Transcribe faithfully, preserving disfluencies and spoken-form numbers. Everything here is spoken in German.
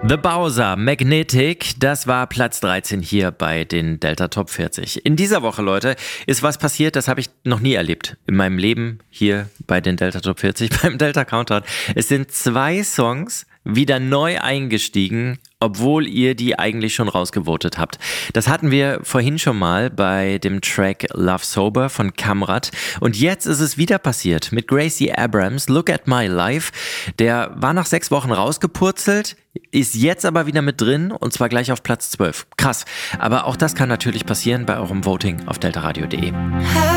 The Bowser, Magnetic, das war Platz dreizehn hier bei den Delta Top vierzig. In dieser Woche, Leute, ist was passiert, das habe ich noch nie erlebt in meinem Leben hier bei den Delta Top vierzig, beim Delta Countdown. Es sind zwei Songs wieder neu eingestiegen, obwohl ihr die eigentlich schon rausgevotet habt. Das hatten wir vorhin schon mal bei dem Track Love Sober von Kamrat. Und jetzt ist es wieder passiert mit Gracie Abrams, Look at My Life. Der war nach sechs Wochen rausgepurzelt, ist jetzt aber wieder mit drin und zwar gleich auf Platz zwölf. Krass, aber auch das kann natürlich passieren bei eurem Voting auf deltaradio punkt de.